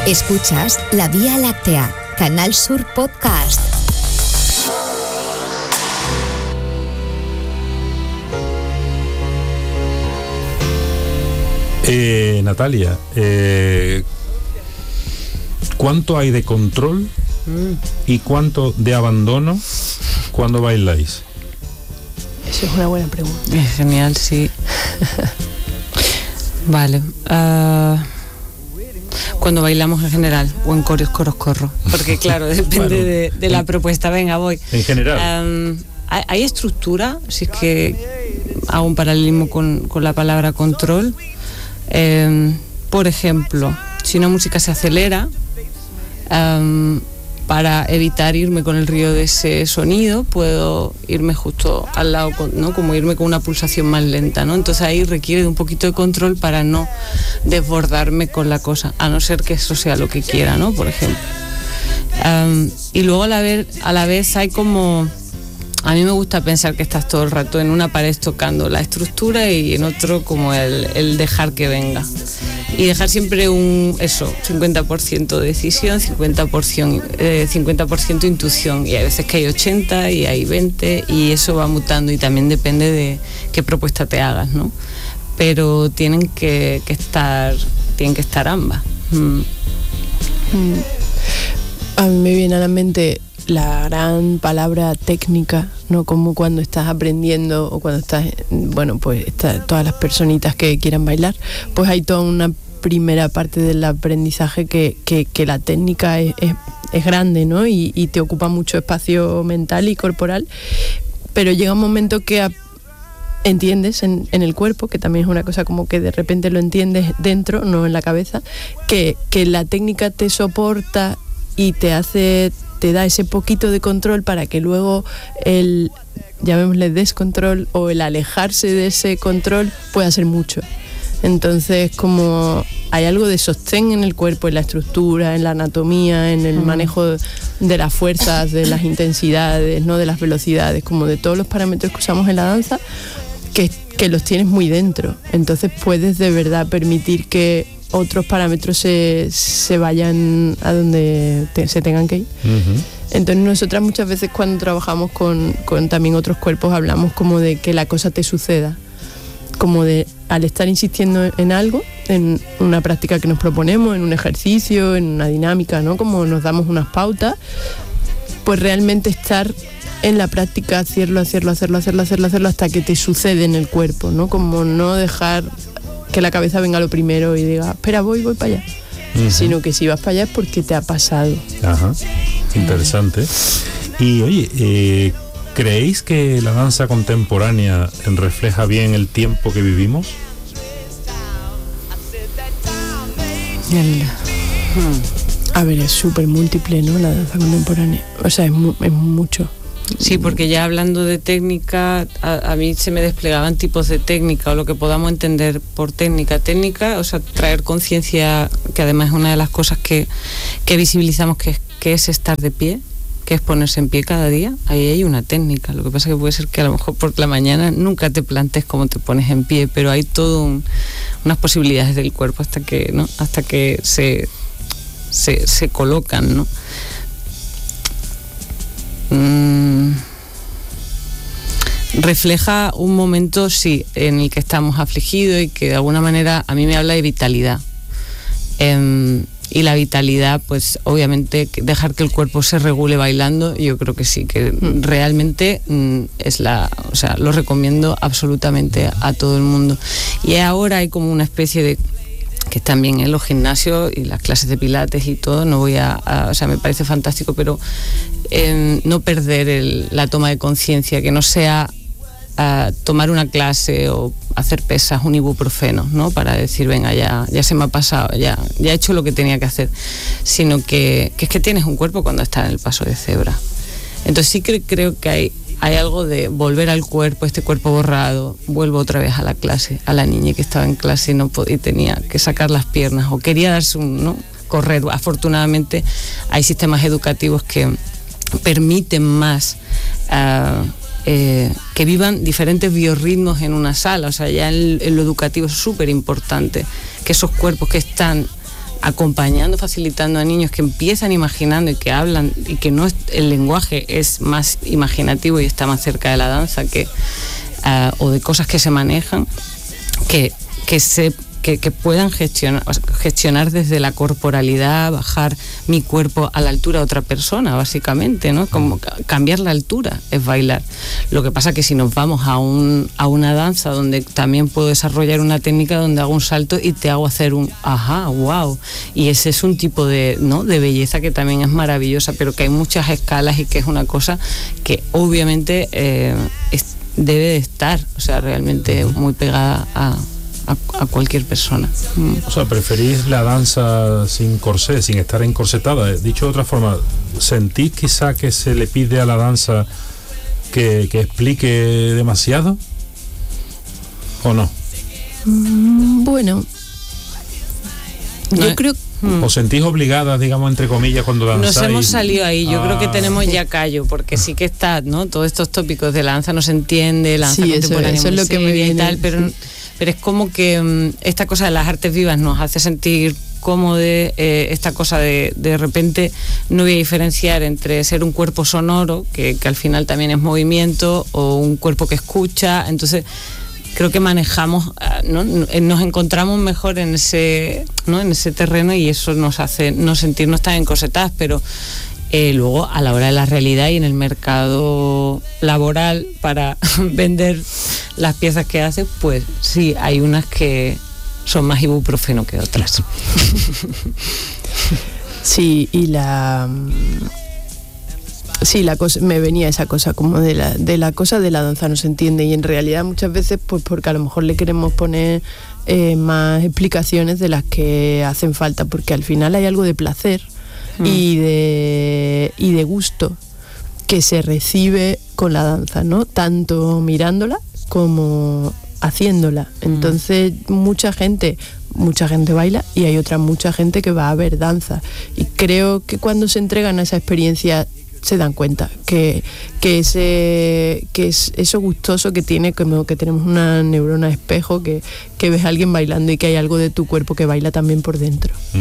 Escuchas La Vía Láctea, Canal Sur Podcast. Natalia, ¿cuánto hay de control y cuánto de abandono cuando bailáis? Eso es una buena pregunta. Es genial, sí. Vale. Cuando bailamos en general o en coros corro, porque claro, depende bueno, de la propuesta. Venga, voy. En general. ¿Hay estructura? Si es que hago un paralelismo con la palabra control. Por ejemplo, si una música se acelera, para evitar irme con el río de ese sonido, puedo irme justo al lado, ¿no? Como irme con una pulsación más lenta, ¿no? Entonces ahí requiere de un poquito de control para no desbordarme con la cosa, a no ser que eso sea lo que quiera, ¿no? Por ejemplo. Y luego a la vez hay como... A mí me gusta pensar que estás todo el rato en una pared tocando la estructura y en otro como el dejar que venga. Y dejar siempre 50% decisión, 50% intuición. Y hay veces que hay 80 y hay 20 y eso va mutando y también depende de qué propuesta te hagas, ¿no? Pero tienen que estar ambas. A mí me viene a la mente la gran palabra técnica, ¿no? Como cuando estás aprendiendo o cuando estás, bueno, pues todas las personitas que quieran bailar, pues hay toda una primera parte del aprendizaje que la técnica es grande, ¿no? Y te ocupa mucho espacio mental y corporal, pero llega un momento que entiendes en el cuerpo, que también es una cosa como que de repente lo entiendes dentro, no en la cabeza, que la técnica te soporta y te da ese poquito de control para que luego el, llamémosle descontrol o el alejarse de ese control pueda ser mucho. Entonces, como hay algo de sostén en el cuerpo, en la estructura, en la anatomía, en el manejo de las fuerzas, de las intensidades, ¿no? De las velocidades, como de todos los parámetros que usamos en la danza, que los tienes muy dentro. Entonces puedes de verdad permitir que otros parámetros se vayan a donde se tengan que ir. Entonces nosotras muchas veces cuando trabajamos con también otros cuerpos hablamos como de que la cosa te suceda, como de al estar insistiendo en algo, en una práctica que nos proponemos, en un ejercicio, en una dinámica, ¿no? Como nos damos unas pautas, pues realmente estar en la práctica, hacerlo hasta que te sucede en el cuerpo, ¿no? Como no dejar que la cabeza venga lo primero y diga, espera, voy para allá. Sino que si vas para allá es porque te ha pasado. Ajá, interesante. Y oye, ¿creéis que la danza contemporánea refleja bien el tiempo que vivimos? A ver, es súper múltiple, ¿no? La danza contemporánea. O sea, es mucho. Sí, porque ya hablando de técnica, a mí se me desplegaban tipos de técnica o lo que podamos entender por técnica, o sea, traer conciencia, que además es una de las cosas que visibilizamos, que es estar de pie, que es ponerse en pie cada día. Ahí hay una técnica. Lo que pasa es que puede ser que a lo mejor por la mañana nunca te plantees cómo te pones en pie, pero hay todo unas posibilidades del cuerpo hasta que se colocan, ¿no? Refleja un momento, sí, en el que estamos afligidos y que de alguna manera a mí me habla de vitalidad. Y la vitalidad, pues obviamente dejar que el cuerpo se regule bailando, yo creo que sí, que realmente o sea, lo recomiendo absolutamente a todo el mundo. Y ahora hay como una especie de, que también en los gimnasios y las clases de pilates y todo, no voy o sea, me parece fantástico, pero no perder la toma de conciencia, que no sea tomar una clase o hacer pesas, un ibuprofeno, ¿no? Para decir, venga, ya se me ha pasado, ya he hecho lo que tenía que hacer, sino que es que tienes un cuerpo cuando estás en el paso de cebra. Entonces sí creo que hay algo de volver al cuerpo, este cuerpo borrado. Vuelvo otra vez a la clase, a la niña que estaba en clase y tenía que sacar las piernas o quería darse correr. Afortunadamente hay sistemas educativos que permiten más que vivan diferentes biorritmos en una sala. O sea, ya en lo educativo es súper importante que esos cuerpos que están acompañando, facilitando a niños que empiezan imaginando y que hablan, y que no es, el lenguaje es más imaginativo y está más cerca de la danza o de cosas que se manejan, que puedan gestionar desde la corporalidad, bajar mi cuerpo a la altura de otra persona, básicamente, ¿no? Como cambiar la altura es bailar. Lo que pasa que si nos vamos a una danza donde también puedo desarrollar una técnica donde hago un salto y te hago hacer un ajá, wow, y ese es un tipo de belleza que también es maravillosa, pero que hay muchas escalas y que es una cosa que obviamente debe de estar, o sea, realmente muy pegada a cualquier persona. O sea, ¿preferís la danza sin corsé, sin estar encorsetada? Dicho de otra forma, ¿sentís quizá que se le pide a la danza que explique demasiado? ¿O no? Bueno, yo creo... ¿Os sentís obligadas, digamos, entre comillas, cuando danzáis? Nos hemos salido ahí, yo creo que tenemos ya callo, porque sí que está, ¿no? Todos estos tópicos de la danza no se entiende, la danza contemporánea eso es lo que me viene y tal, pero es como que esta cosa de las artes vivas nos hace sentir cómodo, esta cosa de repente no voy a diferenciar entre ser un cuerpo sonoro, que al final también es movimiento, o un cuerpo que escucha. Entonces creo que manejamos, ¿no? Nos encontramos mejor en ese terreno, y eso nos hace no sentirnos tan encorsetadas, pero luego a la hora de la realidad y en el mercado laboral para vender las piezas que hace, pues sí, hay unas que son más ibuprofeno que otras. Sí, y la cosa, me venía esa cosa como de la cosa de la danza no se entiende, y en realidad muchas veces pues porque a lo mejor le queremos poner más explicaciones de las que hacen falta, porque al final hay algo de placer y de gusto que se recibe con la danza, ¿no? Tanto mirándola como haciéndola. Entonces mucha gente baila, y hay mucha gente que va a ver danza, y creo que cuando se entregan a esa experiencia se dan cuenta que es eso gustoso que tiene, como que tenemos una neurona espejo, que ves a alguien bailando y que hay algo de tu cuerpo que baila también por dentro.